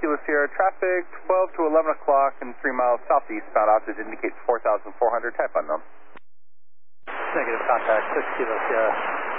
Kilo Sierra, traffic 12 to 11 o'clock and 3 miles southeastbound. Altitude indicates 4,400, type unknown. Negative contact, 6 Kilo Sierra.